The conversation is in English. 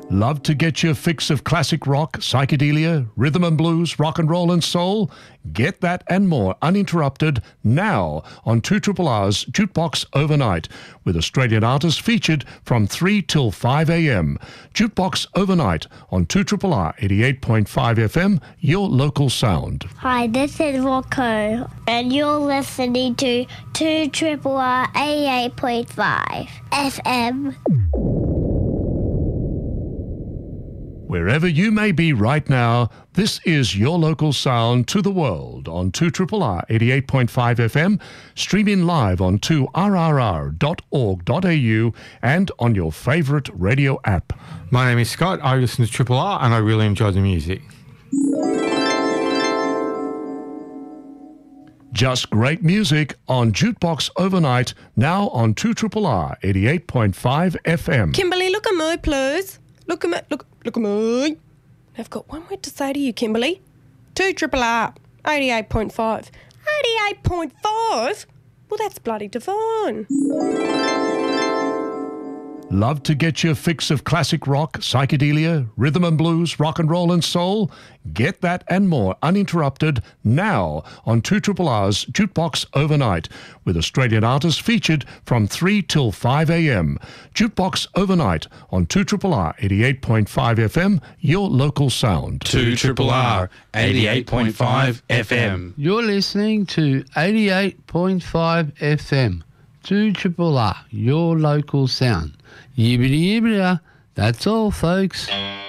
Love to get your fix of classic rock, psychedelia, rhythm and blues, rock and roll and soul? Get that and more uninterrupted now on 2RRR's Jukebox Overnight, with Australian artists featured from 3 till 5 a.m. Jukebox Overnight on 2RRR 88.5 FM, your local sound. Hi, this is Rocco, and you're listening to 2RRR 88.5 FM. Wherever you may be right now, this is your local sound to the world on 2RRR 88.5 FM, streaming live on 2rrr.org.au and on your favourite radio app. My name is Scott. I listen to Triple R and I really enjoy the music. Just great music on Jukebox Overnight, now on 2RRR 88.5 FM. Kimberly, look at me, please. Look at me. I've got one word to say to you, Kimberly. 2RRR 88.5. 88.5? Well, that's bloody divine. Love to get your fix of classic rock, psychedelia, rhythm and blues, rock and roll and soul? Get that and more uninterrupted now on 2RRR's Jukebox Overnight, with Australian artists featured from 3 till 5 a.m. Jukebox Overnight on 2RRR 88.5 FM, your local sound. 2RRR 88.5 FM. You're listening to 88.5 FM. 2RRR, your local sound. Yibbity yibbity, that's all, folks.